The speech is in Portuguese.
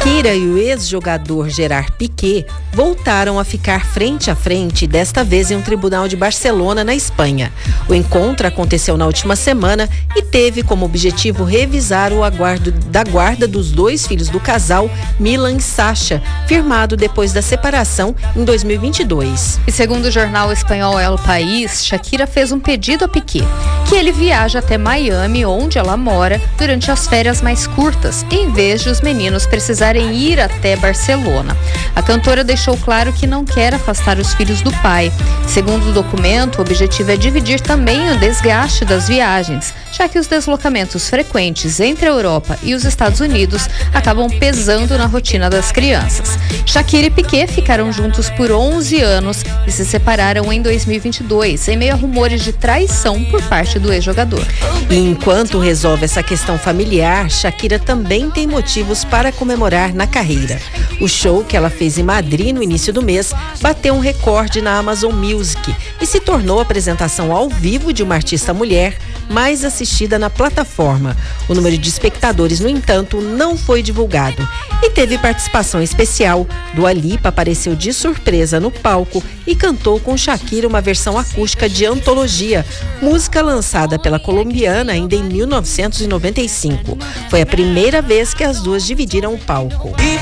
Shakira e o ex-jogador Gerard Piqué voltaram a ficar frente a frente, desta vez em um tribunal de Barcelona, na Espanha. O encontro aconteceu na última semana e teve como objetivo revisar o aguardo da guarda dos dois filhos do casal, Milan e Sasha, firmado depois da separação em 2022. E segundo o jornal espanhol El País, Shakira fez um pedido a Piqué, que ele viaje até Miami, onde ela mora, durante as férias mais curtas, em vez de os meninos precisarem ir até Barcelona. A cantora deixou claro que não quer afastar os filhos do pai. Segundo o documento, o objetivo é dividir também o desgaste das viagens, já que os deslocamentos frequentes entre a Europa e os Estados Unidos acabam pesando na rotina das crianças. Shakira e Piqué ficaram juntos por 11 anos e se separaram em 2022, em meio a rumores de traição por parte do ex-jogador. E enquanto resolve essa questão familiar, Shakira também tem motivos para comemorar na carreira. O show que ela fez em Madrid no início do mês bateu um recorde na Amazon Music e se tornou a apresentação ao vivo de uma artista mulher mais assistida na plataforma. O número de espectadores, no entanto, não foi divulgado. E teve participação especial. Dua Lipa apareceu de surpresa no palco e cantou com Shakira uma versão acústica de Antologia, música lançada pela colombiana ainda em 1995. Foi a primeira vez que as duas dividiram o palco.